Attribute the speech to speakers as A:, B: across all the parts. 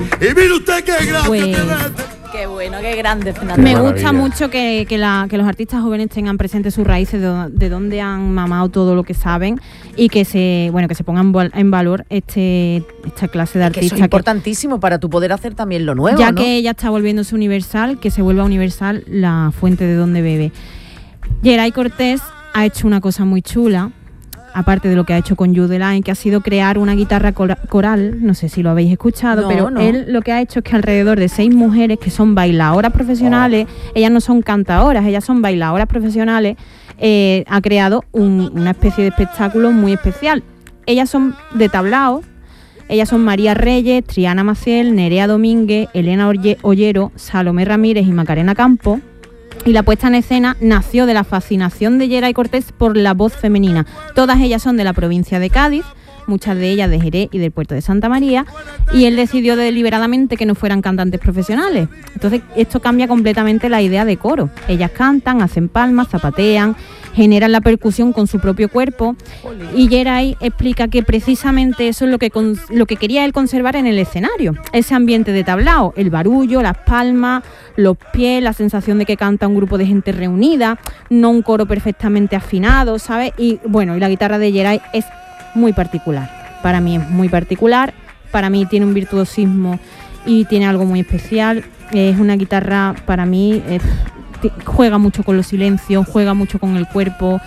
A: Y mire usted qué grande,
B: Pues,
A: qué grande.
C: Qué bueno, qué grande, Fernando.
B: Me
D: maravilla.
B: gusta mucho que los artistas jóvenes tengan presentes sus raíces, de dónde han mamado todo lo que saben, y que se pongan en valor esta clase de
C: Que eso
B: artistas.
C: es importantísimo para tu poder hacer también lo nuevo,
B: ya
C: ¿no?
B: que ella está volviéndose universal, que se vuelva universal la fuente de donde bebe. Geray Cortés ha hecho una cosa muy chula, aparte de lo que ha hecho con Jude Line, que ha sido crear una guitarra coral. No sé si lo habéis escuchado,
C: No,
B: pero
C: no.
B: él lo que ha hecho es que alrededor de 6 mujeres que son bailadoras profesionales, ellas no son cantadoras, ellas son bailadoras profesionales, ha creado una especie de espectáculo muy especial. Ellas son de tablao, ellas son María Reyes, Triana Maciel, Nerea Domínguez, Elena Ollero, Salomé Ramírez y Macarena Campo. Y la puesta en escena nació de la fascinación de Geray Cortés por la voz femenina. Todas ellas son de la provincia de Cádiz, muchas de ellas de Jerez y del puerto de Santa María, y él decidió deliberadamente que no fueran cantantes profesionales. Entonces esto cambia completamente la idea de coro. Ellas cantan, hacen palmas, zapatean, generan la percusión con su propio cuerpo, y Geray explica que precisamente eso es lo que quería él conservar en el escenario, ese ambiente de tablao, el barullo, las palmas, los pies, la sensación de que canta un grupo de gente reunida, no un coro perfectamente afinado, ¿sabes? Y bueno, y la guitarra de Geray es muy particular, para mí es muy particular, para mí tiene un virtuosismo y tiene algo muy especial. Es una guitarra, para mí, juega mucho con los silencios, juega mucho con el cuerpo.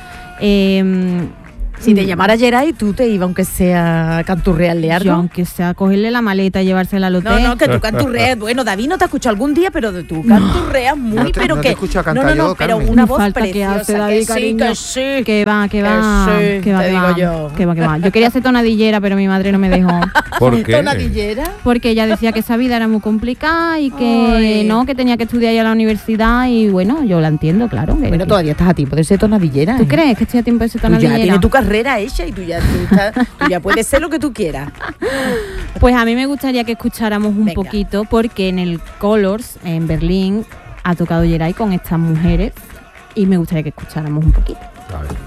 C: Si te llamara Geray, tú te ibas, aunque sea a canturrearle algo.
B: Yo, aunque sea cogerle la maleta y llevársela al hotel.
C: No, que tú canturreas. Bueno, David no te ha escuchado algún día, pero tú canturreas muy,
D: No te-
C: pero
D: no
C: que...
D: te he escuchado cantar yo,
C: pero
D: Carmen.
C: una
B: Me
C: voz
B: falta que
C: preciosa.
B: hace David,
C: que sí,
B: cariño.
C: que sí.
B: Que va,
C: Que sí,
B: que va,
C: te
B: que
C: digo
B: va,
C: yo.
B: que va, que va. Yo quería ser tonadillera, pero mi madre no me dejó.
D: ¿Por qué?
C: ¿Tonadillera?
B: Porque ella decía que esa vida era muy complicada y que
C: Ay.
B: no, que tenía que estudiar ya a la universidad, y bueno, yo la entiendo, claro.
C: Bueno, todavía estás a tiempo de ser tonadillera.
B: ¿Tú crees que estoy a tiempo de ser
C: Tú ya
B: tonadillera?
C: tienes tu carrera hecha y tú ya puedes ser lo que tú quieras.
B: Pues a mí me gustaría que escucháramos un
C: Venga.
B: poquito, porque en el Colors, en Berlín, ha tocado Geray con estas mujeres, y me gustaría que escucháramos un poquito.
D: A ver.